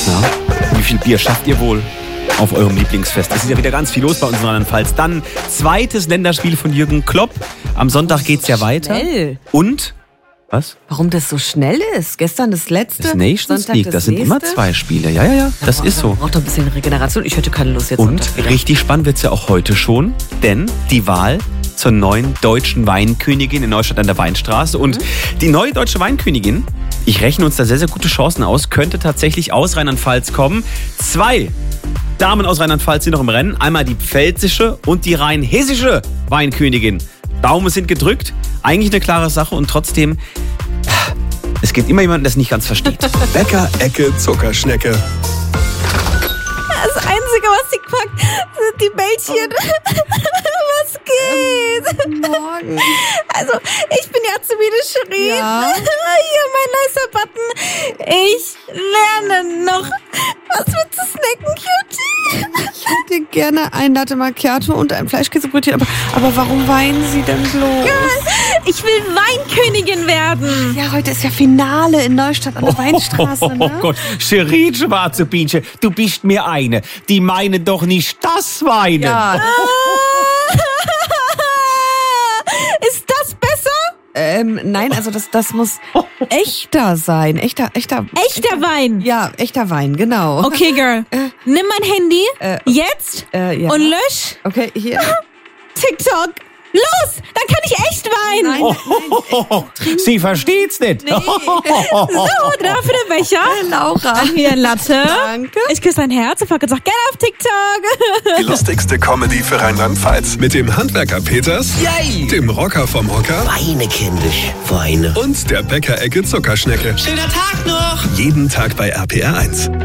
Wie viel Bier schafft ihr wohl auf eurem Lieblingsfest? Es ist ja wieder ganz viel los bei uns in Rheinland-Pfalz. Dann zweites Länderspiel von Jürgen Klopp. Am Sonntag geht's ja weiter. Schnell. Und? Was? Warum das so schnell ist? Gestern das letzte. Das Nations League, das sind immer 2 Spiele. Ja, das ist so. Braucht doch ein bisschen Regeneration. Ich hätte keine Lust jetzt. Und richtig spannend wird's ja auch heute schon, denn die Wahl zur neuen deutschen Weinkönigin in Neustadt an der Weinstraße. Und die neue deutsche Weinkönigin, ich rechne uns da sehr, sehr gute Chancen aus, könnte tatsächlich aus Rheinland-Pfalz kommen. 2 Damen aus Rheinland-Pfalz sind noch im Rennen. Einmal die pfälzische und die rheinhessische Weinkönigin. Daumen sind gedrückt. Eigentlich eine klare Sache und trotzdem, es gibt immer jemanden, der es nicht ganz versteht. Bäcker-Ecke Zuckerschnecke. Das Einzige, was sie packt, sind die Bällchen. Was geht? Morgen. Also, ich bin ja Azubine Shirin. Ja. Hier, mein nicer Button. Ich lerne noch. Was willst du snacken, Cutie? Ich hätte gerne ein Latte Macchiato und ein Fleischkäsebrötchen. Aber warum weinen Sie denn bloß? Ich will Weinkönigin werden. Ja, heute ist ja Finale in Neustadt an der Weinstraße, ne? Oh Gott, Shirin, schwarze Bienchen, du bist mir eine. Die meinen doch nicht das Weinen. Ja. Ist das besser? Nein, also das muss echter sein. Echter Wein. Ja, echter Wein, genau. Okay, Girl. Nimm mein Handy jetzt Ja. und lösch Okay, hier. TikTok. Los, dann kann ich echt weinen. Nein. Sie versteht's nicht. So, dafür der Becher. Laura. Hier ein Latte. Danke. Ich küsse dein Herz und Volker sagt, gerne auf TikTok. Die lustigste Comedy für Rheinland-Pfalz. Mit dem Handwerker Peters, Yay! dem Rocker vom Hocker Weine, kindisch, Weine. und der Bäcker-Ecke Zuckerschnecke. Schöner Tag noch! Jeden Tag bei RPR 1.